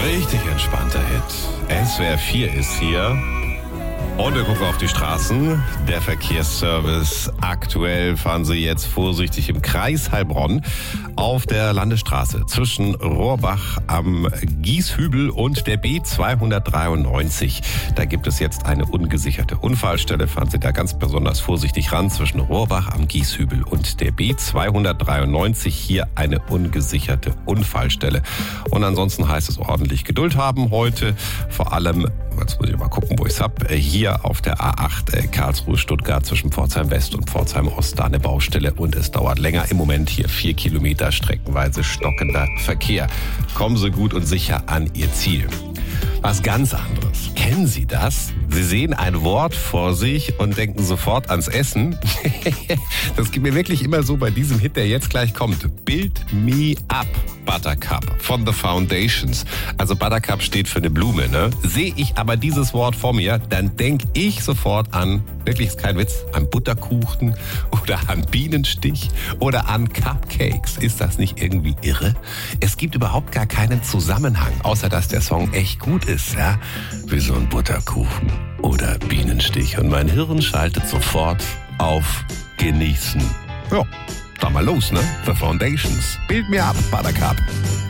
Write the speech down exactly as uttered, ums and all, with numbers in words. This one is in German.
Richtig entspannter Hit. S W R vier ist hier. Und wir gucken auf die Straßen. Der Verkehrsservice. Aktuell fahren Sie jetzt vorsichtig im Kreis Heilbronn auf der Landesstraße zwischen Rohrbach am Gieshübel und der B zweihundertdreiundneunzig. Da gibt es jetzt eine ungesicherte Unfallstelle. Fahren Sie da ganz besonders vorsichtig ran zwischen Rohrbach am Gieshübel und der B zweihundertdreiundneunzig. Hier eine ungesicherte Unfallstelle. Und ansonsten heißt es ordentlich Geduld haben heute. Vor allem, jetzt muss ich mal gucken, wo ich es habe, hier auf der A acht äh, Karlsruhe-Stuttgart zwischen Pforzheim West und Pforzheim Ost, da eine Baustelle und es dauert länger. Im Moment hier vier Kilometer streckenweise stockender Verkehr. Kommen Sie gut und sicher an Ihr Ziel. Was ganz anderes. Kennen Sie das? Sie sehen ein Wort vor sich und denken sofort ans Essen. Das geht mir wirklich immer so bei diesem Hit, der jetzt gleich kommt. Build Me Up, Buttercup von The Foundations. Also Buttercup steht für eine Blume, ne? Sehe ich aber dieses Wort vor mir, dann denke ich sofort an, wirklich ist kein Witz, an Butterkuchen oder an Bienenstich oder an Cupcakes. Ist das nicht irgendwie irre? Es gibt überhaupt gar keinen Zusammenhang, außer dass der Song echt gut ist, ja? Wie so ein Butterkuchen oder Bienenstich. Und mein Hirn schaltet sofort auf Genießen. Ja, da mal los, ne? The Foundations. Build Me Up, Buttercup.